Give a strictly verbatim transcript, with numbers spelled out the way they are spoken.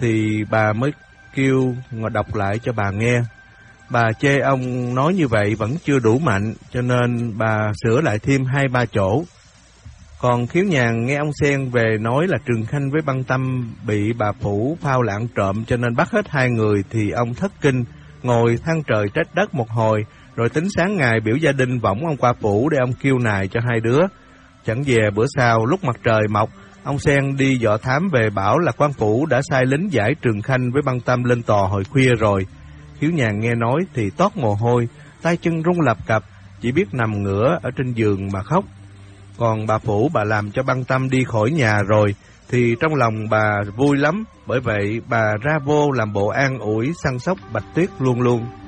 thì bà mới kêu đọc lại cho bà nghe. Bà chê ông nói như vậy vẫn chưa đủ mạnh, cho nên bà sửa lại thêm hai ba chỗ. Còn Khiếu Nhàn nghe ông Sen về nói là Trường Khanh với Băng Tâm bị bà Phủ phao lạng trộm cho nên bắt hết hai người, thì ông thất kinh, ngồi than trời trách đất một hồi, rồi tính sáng ngày biểu gia đình võng ông qua phủ để ông kêu nài cho hai đứa. Chẳng về bữa sau, lúc mặt trời mọc, ông Sen đi dò thám về bảo là quan phủ đã sai lính giải Trường Khanh với Băng Tâm lên tòa hồi khuya rồi. Khiếu Nhàn nghe nói thì toát mồ hôi, tay chân run lập cập, chỉ biết nằm ngửa ở trên giường mà khóc. Còn bà Phủ bà làm cho Băng Tâm đi khỏi nhà rồi, thì trong lòng bà vui lắm, bởi vậy bà ra vô làm bộ an ủi săn sóc Bạch Tuyết luôn luôn.